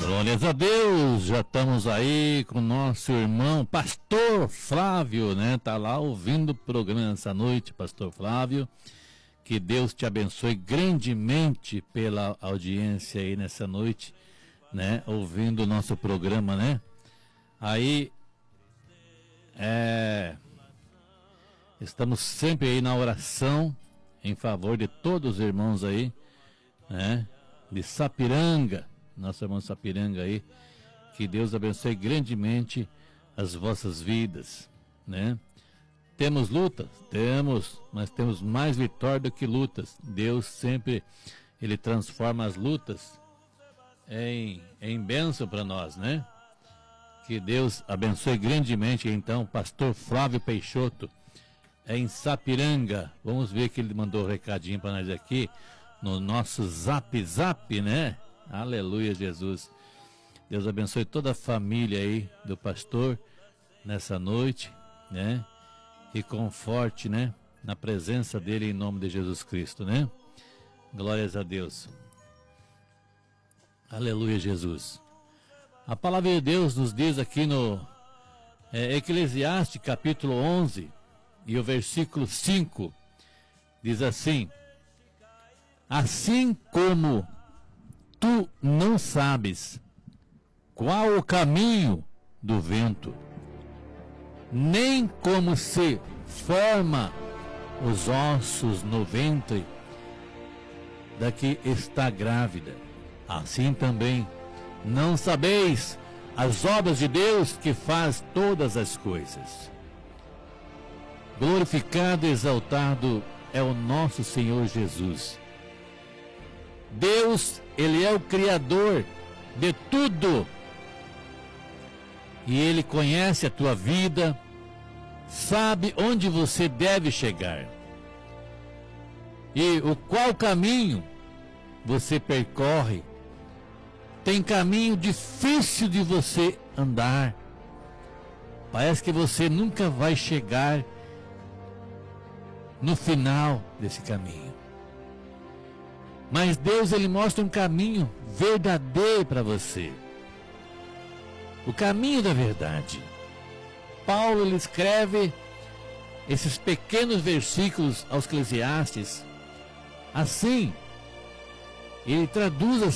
Glórias a Deus, já estamos aí com o nosso irmão Pastor Flávio, né? Tá lá ouvindo o programa essa noite, Pastor Flávio. Que Deus te abençoe grandemente pela audiência aí nessa noite, né? Ouvindo o nosso programa, né? Aí, estamos sempre aí na oração em favor de todos os irmãos aí, né? De Sapiranga, nosso irmão Sapiranga aí, que Deus abençoe grandemente as vossas vidas, né? Temos lutas? Temos, mas temos mais vitória do que lutas. Deus sempre, Ele transforma as lutas em bênção para nós, né? Que Deus abençoe grandemente, então, Pastor Flávio Peixoto, em Sapiranga. Vamos ver que ele mandou um recadinho para nós aqui, no nosso zap, né? Aleluia, Jesus. Deus abençoe toda a família aí do pastor nessa noite, né? E conforte, né? Na presença dele em nome de Jesus Cristo, né? Glórias a Deus. Aleluia, Jesus. A palavra de Deus nos diz aqui no Eclesiastes capítulo 11 e o versículo 5, diz assim: assim como tu não sabes qual o caminho do vento, nem como se forma os ossos no ventre da que está grávida, assim também não sabeis as obras de Deus que faz todas as coisas. Glorificado e exaltado é o nosso Senhor Jesus. Deus, Ele é o Criador de tudo. E Ele conhece a tua vida, sabe onde você deve chegar. E o qual caminho você percorre. Tem caminho difícil de você andar. Parece que você nunca vai chegar no final desse caminho. Mas Deus, Ele mostra um caminho verdadeiro para você. O caminho da verdade. Paulo, ele escreve esses pequenos versículos aos Eclesiastes assim. Ele traduz